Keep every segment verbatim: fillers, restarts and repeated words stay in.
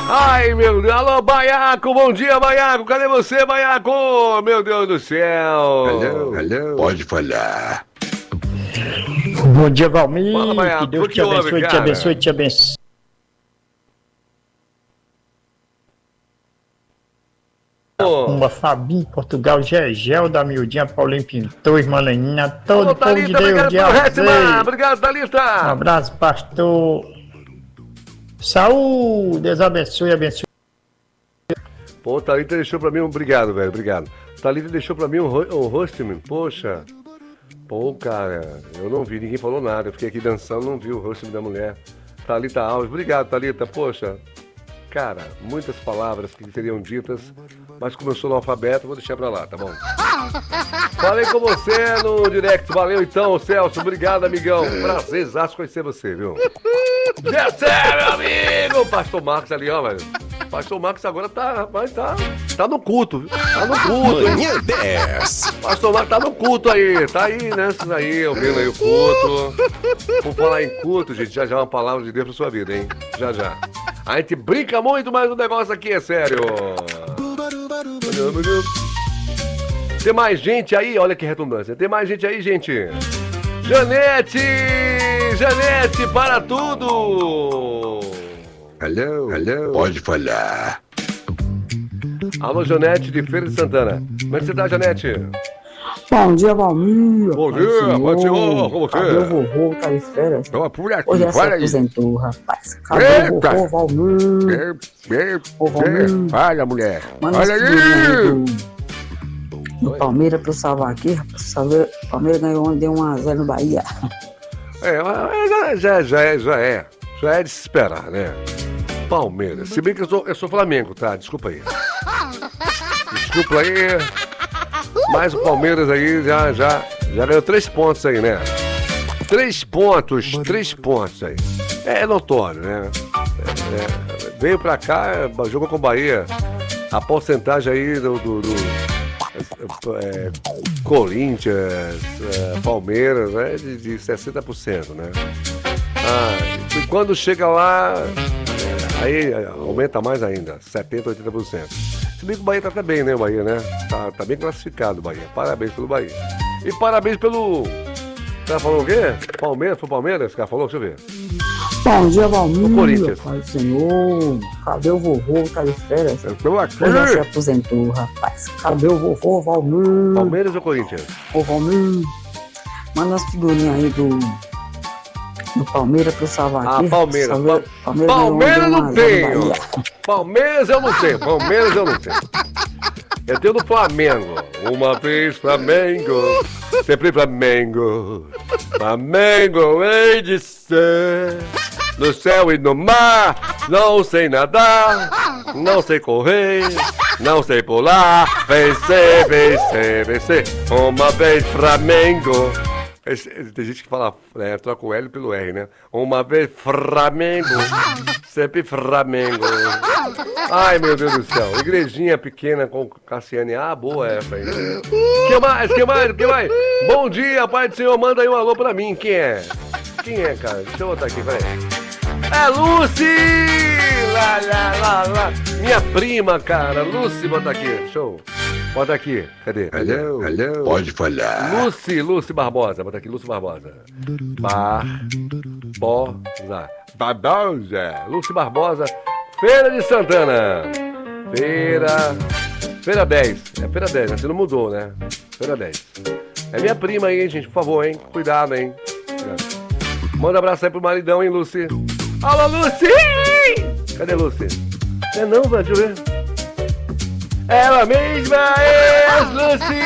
Ai, meu Deus. Alô, Baiaco, bom dia, Baiaco. Cadê você, Baiaco? Meu Deus do céu. Alô, alô. Pode falar. Bom dia, Valmir. Fala, Baiaco. Que Deus Que te abençoe, houve, te cara? abençoe, te abençoe. Uma Fabi, Portugal, Gegel, da Miudinha, Paulinho Pintor, Mananina, todo Alô, o povo de Thalita, Deus, obrigado de pelo Alzei. Rétima. Obrigado, Um Thalita. abraço, pastor. Saúde, Deus abençoe, abençoe. Pô, Thalita deixou pra mim um... Obrigado, velho, obrigado. Thalita deixou pra mim um, ro- um hostman. Poxa. Pô, cara, eu não vi, ninguém falou nada. Eu fiquei aqui dançando, não vi o hostman da mulher. Thalita Alves, obrigado, Thalita. Poxa, cara, muitas palavras que seriam ditas, mas como eu sou no alfabeto, vou deixar pra lá, tá bom? Falei com você no direct. Valeu então, Celso. Obrigado, amigão. Prazerzaço conhecer você, viu? Gessé, meu amigo! Pastor Marcos ali, ó, velho. Pastor Marcos agora tá, rapaz, tá, tá no culto, viu? Tá no culto, hein? Manhã dez. Pastor Marcos tá no culto aí, tá aí, né? Isso aí, ouvindo aí o culto. Por falar em culto, gente, já já é uma palavra de Deus pra sua vida, hein? Já já. A gente brinca muito, mas o negócio aqui é sério. Tem mais gente aí, olha que redundância. Tem mais gente aí, gente. Janete! Janete, para tudo! Alô, alô. Pode falar. Alô, Janete de Feira de Santana. Como é que você tá, Janete? Bom dia, Valmir. Bom Pai dia, Senhor. Pai Senhor, como você? Cadê o vovô? Tá de férias? Toma por aqui, Hoje já se fala aí. aposentou, rapaz. Cadê Eita. o vovô, Valmir? Ô, Valmir. Fala, mulher. Manda Olha essa figurinha aí aí. do, do Palmeiras pra eu salvar aqui, rapaz. O Palmeiras ganhou ontem, deu um a zero no Bahia. É, mas já, já, já é, já é. Já é de se esperar, né? Palmeiras. Se bem que eu sou, eu sou Flamengo, tá? Desculpa aí. Desculpa aí. Mas o Palmeiras aí já, já, já ganhou três pontos aí, né? Três pontos, três pontos aí. É notório, né? É, é, veio pra cá, jogou com o Bahia. A porcentagem aí do... do, do é, Corinthians, é, Palmeiras, é de, de sessenta por cento, né? Ah, e quando chega lá, aí aumenta mais ainda, setenta, oitenta por cento. Se bem que o Bahia tá até bem, né, o Bahia, né? Tá, tá bem classificado o Bahia. Parabéns pelo Bahia. E parabéns pelo... O cara falou o quê? Palmeiras, foi o Palmeiras? O cara falou? Deixa eu ver. Bom dia, Valmir. O Corinthians. Pai Senhor. Cadê o vovô? Tá de férias? Eu tô aqui. Hoje já se aposentou, rapaz. Cadê o vovô, Valmir? Palmeiras ou Corinthians? Ô, Valmir. Manda umas figurinhas aí do... Do Palmeiras pra eu salvar Ah, aqui. Palmeiras. Salve- Pa- ganhou Palmeiras ontem, não deu um a zero no tenho. Bahia. Palmeiras eu não tenho. Palmeiras eu não tenho. Eu tenho do Flamengo. Uma vez Flamengo. Sempre Flamengo. Flamengo hei de ser. No céu e no mar. Não sei nadar. Não sei correr. Não sei pular. Vencer, vencer, vencer. Uma vez Flamengo. Esse- Tem gente que fala, é, troca o L pelo R, né? Uma vez Flamengo, sempre Flamengo. Ai, meu Deus do céu. Igrejinha pequena com Cassiane. Ah, boa essa aí. Que mais? Que mais? Que mais? Bom dia, Pai do Senhor. Manda aí um alô pra mim. Quem é? Quem é, cara? Deixa eu botar aqui, peraí. É Lucy! Lá, lá, lá, lá. Minha prima, cara. Lucy, bota aqui. Show. Bota aqui. Cadê? Cadê? Alô, alô. Pode falar. Lucy, Lucy Barbosa. Bota aqui, Lucy Barbosa. Barbosa. Barbosa. Lucy Barbosa. Feira de Santana. Feira... Feira dez. É Feira dez, né? Você não mudou, né? Feira dez. É minha prima aí, hein, gente? Por favor, hein? Cuidado, hein? Cuidado. Manda um abraço aí pro maridão, hein, Lucy? Alô, Lucy! Cadê Lucy? Não é não, velho? Deixa eu ver. Ela mesma é Lucy!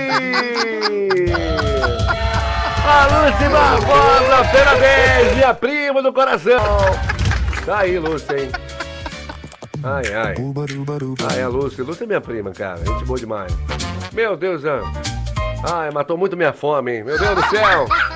A Lucy Barbosa, Feira dez, minha prima do coração! Tá aí, Lucy, hein? Ai, ai. Ai, a Lucy. Lucy é minha prima, cara. Gente boa demais. Meu Deus, ah. Ai, matou muito minha fome, hein? Meu Deus do céu!